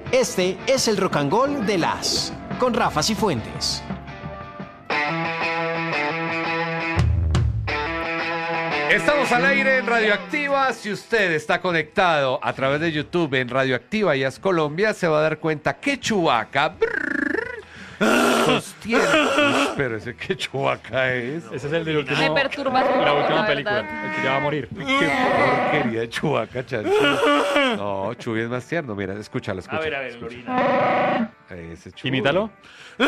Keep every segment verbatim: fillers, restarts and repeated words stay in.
Este es el Rock and Roll de las con Rafa Cifuentes. Estamos al aire en Radioactiva. Si usted está conectado a través de YouTube en Radioactiva y As Colombia, se va a dar cuenta que Chewbacca sostiene. Pero ese que Chewbacca es. Ese es el del último. Me perturba su La voz, última la película. verdad. El que ya va a morir. Qué porquería de Chewbacca, chancho. No, Chuy es más tierno. Mira, escúchalo, escúchalo. A ver, a ver, escúchalo. Lorina. Ese Chuy. Imítalo. No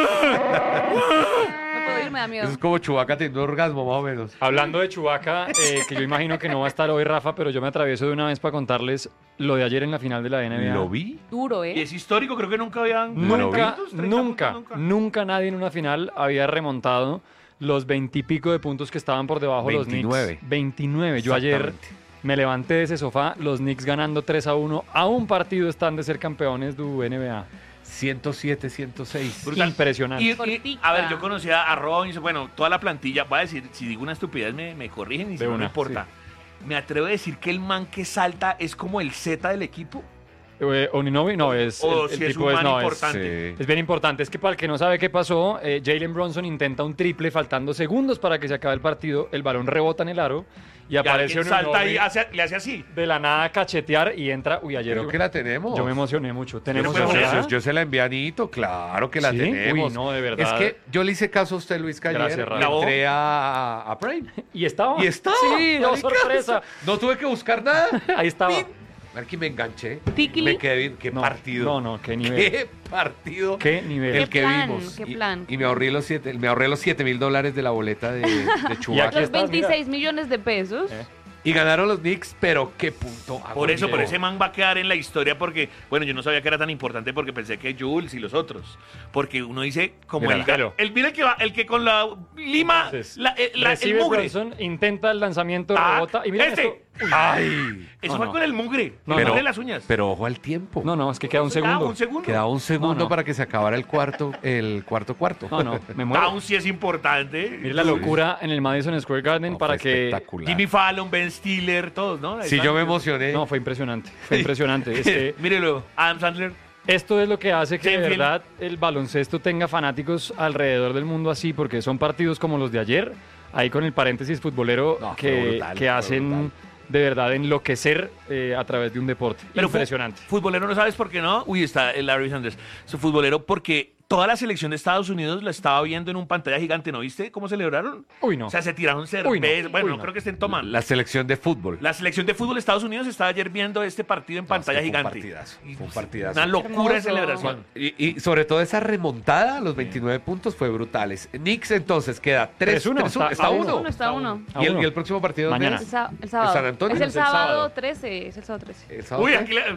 puedo ir, me da miedo. Eso es como Chewbacca teniendo un orgasmo, más o menos. Hablando de Chewbacca, eh, que yo imagino que no va a estar hoy, Rafa, pero yo me atravieso de una vez para contarles lo de ayer en la final de la N B A. ¿Lo vi? Duro, Y ¿eh? es histórico, creo que nunca habían... Nunca, ¿cuántos? treinta nunca, puntos, nunca nadie en una final había remontado los veintipico de puntos que estaban por debajo de los veintinueve. Knicks. veintinueve. Yo ayer Exactamente. me levanté de ese sofá, los Knicks ganando tres a uno. A un partido están de ser campeones de N B A. ciento siete, ciento seis. Brutal. Impresionante. Y, y, Cortica. a ver, yo conocía a Robbins, bueno, toda la plantilla, voy a decir, si digo una estupidez me, me corrigen y si De no, no una, importa. Me atrevo a decir que el man que salta es como el Z del equipo. Eh, Oninobi, no, es O el, el si es tipo un es, man no, es- importante. Sí. Es bien importante. Es que para el que no sabe qué pasó, eh, Jalen Brunson intenta un triple faltando segundos para que se acabe el partido. El balón rebota en el aro y Y aparece alguien salta Anunoby y hace- le hace así. de la nada a cachetear y entra. Uy, ayer Creo yo, que la tenemos. yo me emocioné mucho. Yo, ¿Tenemos Pero yo- esa? yo- yo se la envié a Anito, claro que la ¿Sí? tenemos. Uy, no, de verdad. Es que yo le hice caso a usted, Luis Cayer. Gracias, Rafa. Le entré a, a Prime. Y estaba. Y estaba. Sí, no, marica. sorpresa. No tuve que buscar nada. Ahí estaba. Aquí me enganché. Tiquili. Me quedé bien. Qué No, partido. no, no, qué nivel. Qué partido. Qué nivel. El Qué que plan, vimos. qué Y- plan. Y, me ahorré los siete, me ahorré los siete mil dólares de la boleta de, de aquí Chewbacca. Los estás, mira. veintiséis millones de pesos. Eh. Y ganaron los Knicks, pero qué punto. Por eso, agónico. por ese man va a quedar en la historia porque, bueno, yo no sabía que era tan importante porque pensé que Jules y los otros. Porque uno dice, como Mira, el, claro. el, mira el que va, el que con la lima, Entonces, la, eh, la- el Recibe mugre. Brunson, intenta el lanzamiento, Tac, rebota. Y mira este. esto. Uy. Ay. Eso No, fue no. con el mugre. No, No, no. de las uñas. Pero ojo al tiempo. No, no, es que queda un Ah, segundo. un segundo. Quedaba un segundo No, no. para que se acabara el cuarto, el cuarto cuarto. No, no, me muero. Down sí es importante. Mire la locura en el Madison Square Garden No, para fue que... espectacular. Jimmy Fallon, Ben Stiller, todos, ¿no? Ahí Sí, están. yo me emocioné. No, fue impresionante, fue impresionante. Es que Mírelo, Adam Sandler. esto es lo que hace que de Seinfeld. verdad el baloncesto tenga fanáticos alrededor del mundo así, porque son partidos como los de ayer, ahí con el paréntesis futbolero, No, fue que, brutal, que fue hacen brutal. de verdad enloquecer eh, a través de un deporte. Pero fu- impresionante. Futbolero, ¿no sabes por qué no? Uy, está el Larry Sanders. Su futbolero porque toda la selección de Estados Unidos la estaba viendo en un pantalla gigante, ¿no viste cómo celebraron? Uy, no. O sea, se tiraron Uy, cerveza. no. Bueno, Uy, no no. creo que estén tomando. La selección de fútbol. La selección de fútbol de Estados Unidos estaba ayer viendo este partido en pantalla es que fue un gigante. partidazo, Y fue un partidazo. Una locura de Hermoso. celebración. Y, y sobre todo esa remontada a los veintinueve puntos fue brutales. Knicks entonces queda tres tres uno, está, está a uno. uno. Uno está uno. A ¿Y el, uno. y el próximo partido dónde Mañana. El, es? sa- el sábado. San Antonio? Es el Es el sábado sábado. trece. Es el sábado trece. El sábado Uy, qué? aquí le...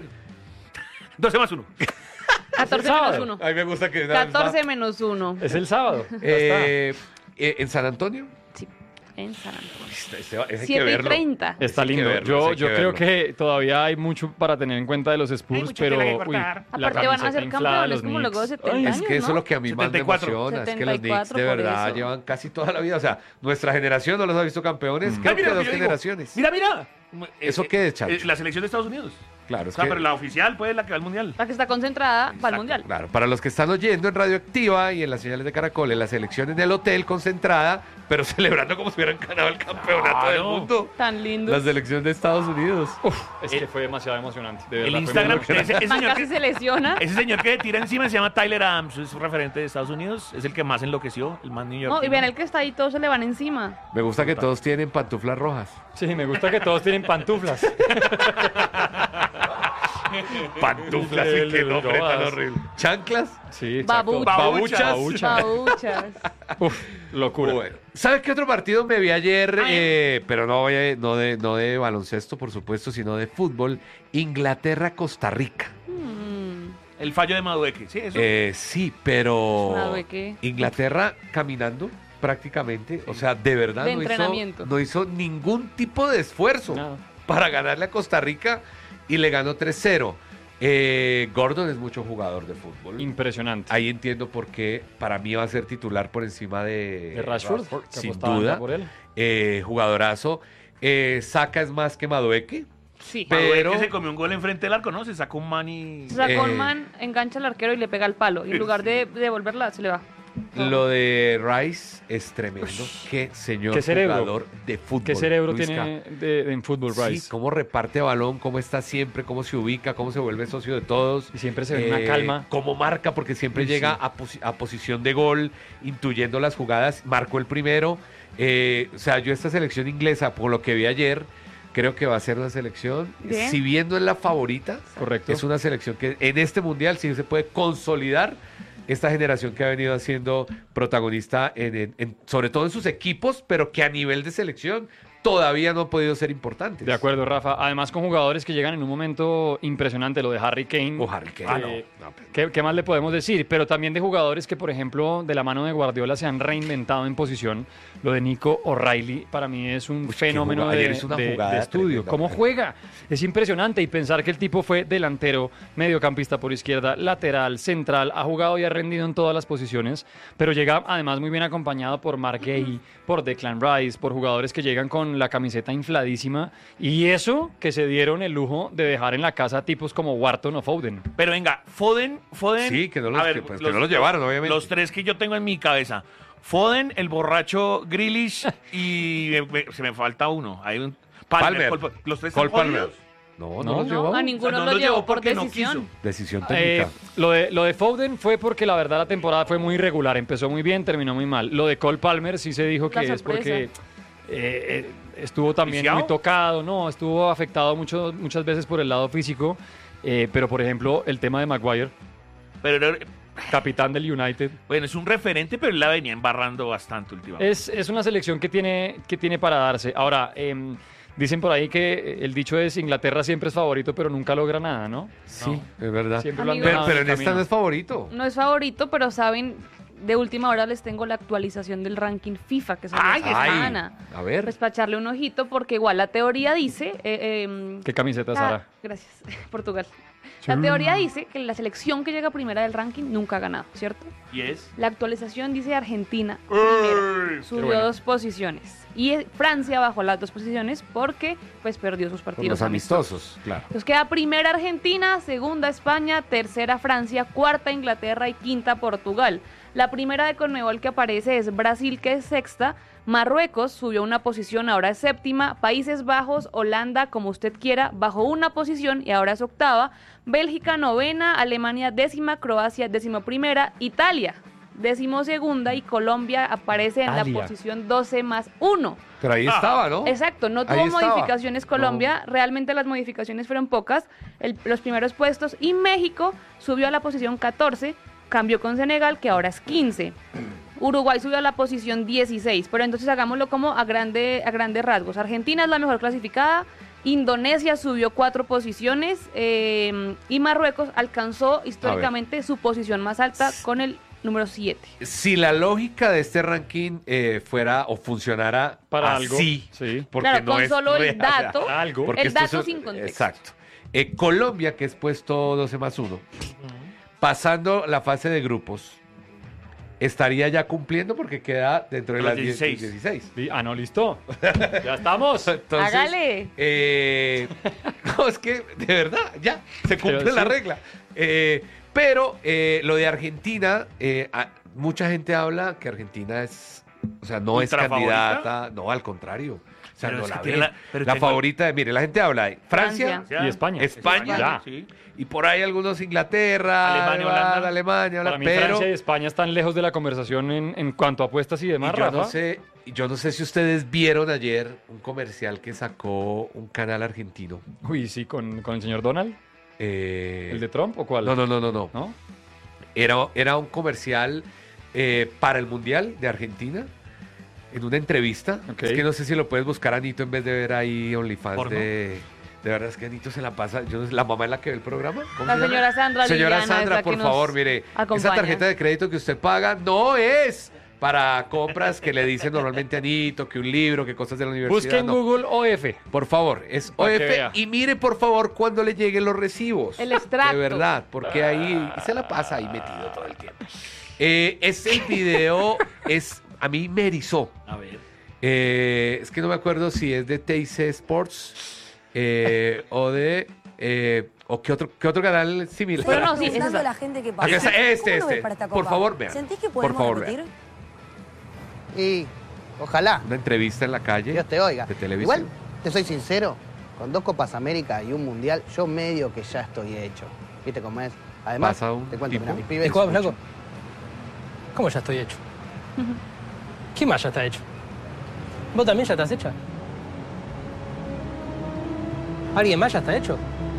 doce más uno. catorce sábado. menos uno. A mí me gusta que... nada más va. catorce menos uno. Es el sábado. Ya Eh, eh, ¿En San Antonio? Sí, en San Antonio. Este- este- ese hay que siete y verlo. treinta. está. Está hay que lindo. verlo, yo hay yo que creo verlo. que todavía hay mucho para tener en cuenta de los Spurs, mucho pero tela que uy, cortar. la Aparte van a camiseta ser inflada de los campeones como luego de Knicks. setenta Ay, Es años, que eso es ¿no? lo que a mí más me setenta y cuatro. emociona, es que los setenta y Knicks de cuatro por verdad eso. llevan casi toda la vida, o sea, nuestra generación no los ha visto campeones, creo Ay, mira que lo dos que yo digo. generaciones. Mira, mira. ¿Eso Eh, qué es, eh, Chancho? eh, La selección de Estados Unidos. Claro, O es sea, que... pero la oficial, pues, la que va al mundial. La que está concentrada va al Exacto, mundial. Claro, para los que están oyendo en Radioactiva y en las señales de Caracol, en la selección en el hotel concentrada, pero celebrando como si hubieran ganado el campeonato del Claro. mundo. Tan lindo. La selección de Estados Unidos. Uf, es que El- fue demasiado emocionante. De verdad, El fue Instagram, muy emocionante. ese, ese Man señor casi que, se lesiona. ese señor que tira encima se llama Tyler Adams, es un referente de Estados Unidos, es el que más enloqueció, el más New York. No, y vean el que está ahí, todos se le van encima. Me gusta que todos tienen pantuflas rojas. Sí, me gusta que todos tienen pantuflas. Pantuflas, y Increíble, qué nombre tan rojas. horrible. ¿Chanclas? Sí, exacto. Babuchas. Babuchas. Babuchas. Uf, locura. Bueno, ¿sabes qué otro partido me vi ayer? Ay. Eh, pero no, voy a- no, de, no de baloncesto, por supuesto, sino de fútbol. Inglaterra-Costa Rica. Mm, El fallo de Madueque, sí, eso. Eh, sí, pero Madueque. Inglaterra caminando prácticamente, o sea, de verdad De no, hizo, entrenamiento. no hizo ningún tipo de esfuerzo Nada. para ganarle a Costa Rica y le ganó tres cero. Eh, Gordon es mucho jugador de fútbol. Impresionante. Ahí entiendo por qué para mí va a ser titular por encima de, De Rashford, que sin apostaban duda. por él. Eh, jugadorazo. Eh, Saka es más que Madueque. Sí. Pero- Pero que se comió un gol enfrente del arco, ¿no? Se sacó un man y... Se sacó Eh. un man, engancha al arquero y le pega al palo. Y en lugar de devolverla, se le va. Lo de Rice es tremendo. Qué señor Qué cerebro. jugador de fútbol. ¿Qué cerebro Luisca. tiene de, de- en fútbol, Rice? Sí, cómo reparte balón, cómo está siempre, cómo se ubica, cómo se vuelve socio de todos. Y siempre se ve una Eh, calma. Cómo marca, porque siempre Uy, llega sí. a, posi- a posición de gol, intuyendo las jugadas. Marcó el primero. Eh, o sea, yo esta selección inglesa, por lo que vi ayer, creo que va a ser una selección, Bien. si bien no es la favorita, Correcto. es una selección que en este mundial sí se puede consolidar esta generación que ha venido siendo protagonista, en, en- en- sobre todo en sus equipos, pero que a nivel de selección todavía no han podido ser importantes. De acuerdo, Rafa. Además, con jugadores que llegan en un momento impresionante, lo de Harry Kane. O Harry Kane. Ah, no, no. no, pero- ¿Qué, qué más le podemos decir? Pero también de jugadores que, por ejemplo, de la mano de Guardiola se han reinventado en posición. Lo de Nico O'Reilly para mí es un Uy, qué fenómeno jugada. de, Ayer hizo una de- jugada de estudio. tremenda, ¿Cómo O'Reilly. juega? Es impresionante. Y pensar que el tipo fue delantero, mediocampista por izquierda, lateral, central, ha jugado y ha rendido en todas las posiciones. Pero llega además muy bien acompañado por Mark Gay, por Declan Rice, por jugadores que llegan con la camiseta infladísima. Y eso que se dieron el lujo de dejar en la casa tipos como Wharton o Foden. Pero venga, Foden, Foden... Sí, que no los- a ver, que, pues, que no los llevaron, obviamente. Los tres que yo tengo en mi cabeza. Foden, el borracho Grealish y me- me- se me falta uno. Hay un... Palmer. Cole- los tres Cole están Palmer. jodidos. No, no, No, los llevó. A ninguno O sea, no lo los llevó llevó por porque no decisión. quiso. Decisión Eh, técnica. lo, de, lo de Foden fue porque la verdad la temporada fue muy irregular, empezó muy bien, terminó muy mal. Lo de Cole Palmer sí se dijo La que es sorpresa. porque eh, eh, estuvo también ¿Viciado? muy tocado, no, estuvo afectado mucho, muchas veces por el lado físico, eh, pero por ejemplo el tema de Maguire, Pero era- capitán del United, bueno, es un referente, pero él la venía embarrando bastante últimamente. es, es una selección que tiene, que tiene para darse. Ahora, em, dicen por ahí que el dicho es Inglaterra siempre es favorito, pero nunca logra nada, ¿no? Sí, es verdad. Siempre lo han Amigo. Pero, dejado pero en en el esta camino. no es favorito. No es favorito, pero saben, de última hora les tengo la actualización del ranking FIFA que salió Ay, esta Ay, semana. a ver. Pues para echarle un ojito, porque igual la teoría dice... eh, em, ¿Qué camiseta, la- Sara? Gracias, Portugal. La teoría dice que la selección que llega primera del ranking nunca ha ganado, ¿cierto? Y es... La actualización dice Argentina primera, subió bueno. dos posiciones. Y eh, Francia bajó las dos posiciones porque pues perdió sus Por partidos los amistosos, claro. Entonces queda primera Argentina, segunda España, tercera Francia, cuarta Inglaterra y quinta Portugal. La primera de Conmebol que aparece es Brasil, que es sexta. Marruecos subió una posición, ahora es séptima. Países Bajos, Holanda, como usted quiera, bajó una posición y ahora es octava. Bélgica, novena. Alemania, décima. Croacia, décima primera. Italia, décimo segunda. Y Colombia aparece en Italia. la posición doce más uno. Pero ahí Ah, estaba, ¿no? Exacto, no Ahí tuvo estaba. modificaciones Colombia, realmente las modificaciones fueron pocas, el- los primeros puestos, y México subió a la posición catorce, cambió con Senegal, que ahora es quince. Uruguay subió a la posición dieciséis, pero entonces hagámoslo como a, grande, a grandes rasgos. Argentina es la mejor clasificada, Indonesia subió cuatro posiciones eh, y Marruecos alcanzó históricamente su posición más alta con el número siete. Si la lógica de este ranking eh, fuera o funcionara Para así, algo, sí. porque Claro, no con es solo el real, o sea, dato, algo. porque el esto dato es- sin contexto. Exacto. Eh, Colombia, que es puesto doce más uno, pasando la fase de grupos, estaría ya cumpliendo porque queda dentro de Los las diez- dieciséis. dieciséis. Li- Ah, no, listo. Ya estamos. Entonces, Hágale. eh, no, es que de verdad, ya, se cumple Pero la sí. regla. Eh, pero eh, lo de Argentina, eh, a- mucha gente habla que Argentina es, o sea, no es ¿Ultra candidata, no, al contrario. O sea, Pero no es la que tiene ven. la- pero La tengo- favorita, mire, la gente habla de Francia, Francia. Y España. España. Ya. Sí. y por ahí algunos Inglaterra, Alemania, Holanda. Alemania, Para mí pero Francia y España están lejos de la conversación en, en cuanto a apuestas y y demás, yo Rafa. no sé, y yo no sé si ustedes vieron ayer un comercial que sacó un canal argentino. Uy, sí, con, con el señor Donald. Eh, ¿El de Trump o cuál? No, no, no, no, no. ¿No? Era, era un comercial eh, para el Mundial de Argentina, en una entrevista. Ok. Es que no sé si lo puedes buscar, Anito, en vez de ver ahí OnlyFans ¿Porno? de... De verdad es que Anito se la pasa... Yo no sé, ¿la mamá es la que ve el programa? ¿Cómo La se llama? señora Sandra Señora Liliana es Sandra, la que por nos favor, mire, esa acompaña. tarjeta de crédito que usted paga no es para compras que le dicen normalmente a Anito, que un libro, que cosas de la universidad. Busque en no. Google O F. Por favor, es Para que O F vea. y mire por favor cuando le lleguen los recibos. El extracto. De verdad, porque ahí se la pasa ahí metido todo el tiempo. Eh, ese video es, a mí me erizó. A ver. Eh, es que no me acuerdo si es de T I C Sports eh, o de... Eh, ¿O qué otro, qué otro canal similar? Pero no, sí, es Pensando esa. la gente que Acá pasa. está, este, ¿Cómo lo ves este. para esta Por Copa? favor, vean. ¿Sentís que Por podemos favor, repetir? Y ojalá Una entrevista en la calle. Dios te oiga. De televisión. Igual, te soy sincero, con dos Copas América y un Mundial, yo medio que ya estoy hecho. ¿Viste cómo es? Además, Pasa un te cuento, tipo. mirá, mis pibes... Disculpa, flaco. ¿Cómo ya estoy hecho? ¿Quién más ya está hecho? ¿Vos también ya estás hecha? ¿Alguien más ya está hecho?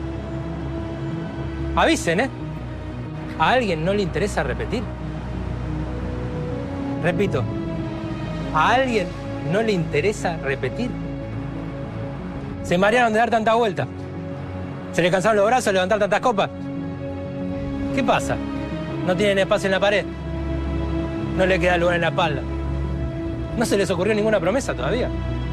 Avisen, ¿eh? ¿A alguien no le interesa repetir? Repito, ¿a alguien no le interesa repetir? Se marearon de dar tanta vuelta. ¿Se les cansaron los brazos de levantar tantas copas? ¿Qué pasa? ¿No tienen espacio en la pared? ¿No le queda lugar en la espalda? ¿No se les ocurrió ninguna promesa todavía?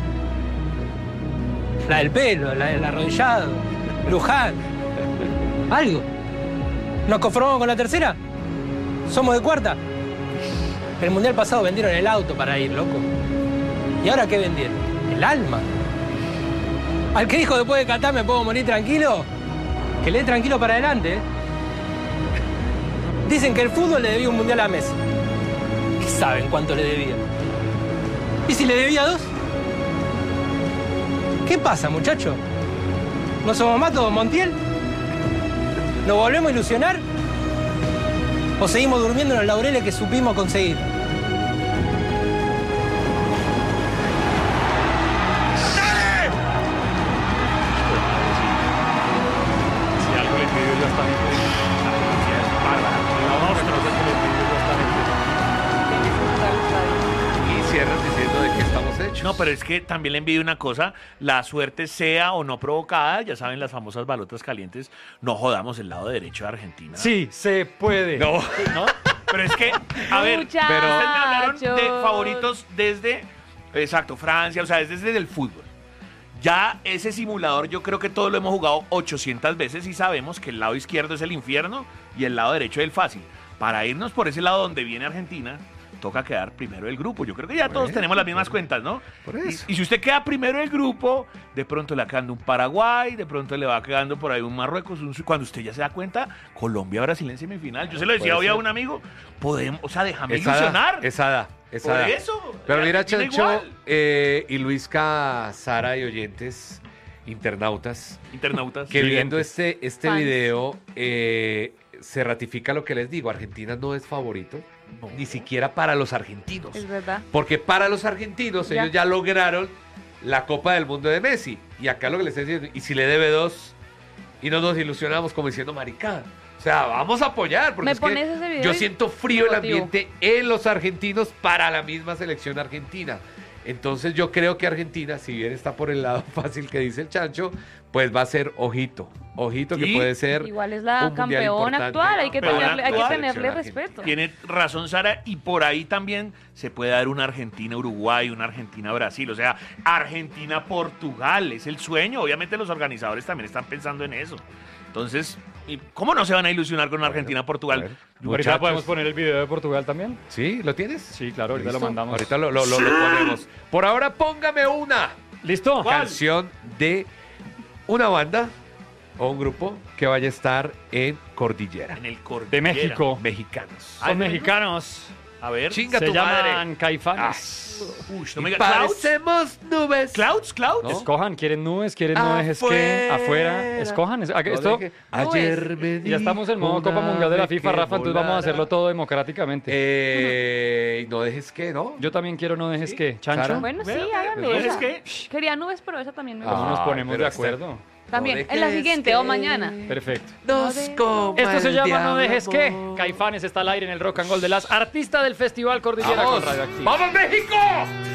La del pelo, la del arrodillado, Luján. ¿Algo? ¿Nos conformamos con la tercera? ¿Somos de cuarta? El mundial pasado vendieron el auto para ir, loco. ¿Y ahora qué vendieron? El alma. Al que dijo después de Qatar me puedo morir tranquilo, que le dé tranquilo para adelante, ¿eh? Dicen que el fútbol le debía un mundial a Messi. ¿Qué saben cuánto le debía? ¿Y si le debía dos? ¿Qué pasa, muchacho? ¿No somos más todos Montiel? ¿Nos volvemos a ilusionar? ¿O seguimos durmiendo en los laureles que supimos conseguir? Si algo le pidió yo hasta mi la policía es bárbara. No, no, no sé qué le pidió yo hasta Y cierran diciendo de qué estamos hechos. No, pero es que también le envidio una cosa, la suerte sea o no provocada, ya saben las famosas balotas calientes, no jodamos el lado derecho de Argentina. Sí, se puede. No. ¿No? Pero es que, a ver, Muchachos. pero ustedes me hablaron de favoritos desde, exacto, Francia, o sea, es desde el fútbol. Ya ese simulador yo creo que todos lo hemos jugado ochocientas veces y sabemos que el lado izquierdo es el infierno y el lado derecho es el fácil. Para irnos por ese lado donde viene Argentina, toca quedar primero del grupo. Yo creo que ya todos Bueno, tenemos las mismas por- cuentas, ¿no? por Y- eso. Y, si usted queda primero del grupo, de pronto le va quedando un Paraguay, de pronto le va quedando por ahí un Marruecos, un- cuando usted ya se da cuenta, Colombia, Brasil en semifinal. Yo se lo decía Puede hoy a ser. un amigo, podemos, o sea, déjame Esa da, ilusionar. esa da, esa Por da. eso. Pero mira, Argentina Chancho igual. eh, y Luisca, Sara y oyentes, internautas, Internautas. que viendo este, este Fans. video eh, se ratifica lo que les digo. Argentina no es favorito, ni siquiera para los argentinos. Es verdad. Porque para los argentinos Ya. ellos ya lograron la Copa del Mundo de Messi. Y acá lo que les estoy diciendo, y si le debe dos y no nos ilusionamos como diciendo maricada. O sea, vamos a apoyar, porque ¿Me es pones que ese video yo y- siento frío el motivo? ambiente en los argentinos para la misma selección argentina. Entonces yo creo que Argentina, si bien está por el lado fácil que dice el Chancho, pues va a ser ojito. Ojito que Sí. puede ser Igual es un la mundial campeona importante. actual, hay que Campeona tenerle, hay que actual. tenerle Selección respeto. Tiene razón Sara, y por ahí también se puede dar una Argentina-Uruguay, una Argentina-Brasil, o sea, Argentina-Portugal, es el sueño. Obviamente los organizadores también están pensando en eso. Entonces, ¿y ¿cómo no se van a ilusionar con una Argentina-Portugal? Bueno, Ahorita muchachos, podemos poner el video de Portugal también. ¿Sí? ¿Lo tienes? Sí, claro, ahorita ¿Listo? lo mandamos. Ahorita lo, lo- lo- lo ponemos. Por ahora, póngame una ¿Listo? canción de una banda o un grupo que vaya a estar en Cordillera. En el Cordillera. De México. Mexicanos. Ay, Son mexicanos. A ver. Chinga Se tu llaman madre. Caifanes. Uy, no Y me digas. ¿Clouds? parecemos nubes. ¿Clouds? ¿Clouds? ¿No? Escojan, quieren nubes, quieren no dejes que, Afuera. afuera. Escojan. es- No Esto, deje- Ayer me y ya estamos en dijo modo Copa una Mundial de la ave FIFA, que Rafa, entonces vamos a volara. hacerlo todo democráticamente. Eh, y no dejes que, ¿no? Yo también quiero no dejes ¿Sí? que. Chancho, Sara. Bueno, sí, Vea, vea, háganle pues, esa. es que- Quería nubes, pero esa también me Ah, ¿cómo gusta. nos ponemos pero de está- acuerdo? También, No en la dejes siguiente que o mañana. Perfecto. Nos coma Esto se el llama No diablo, dejes que. amor. Caifanes está al aire en el Rock and Roll de las artistas del Festival Cordillera ¡Vamos! con Radioactiva. ¡Vamos, México!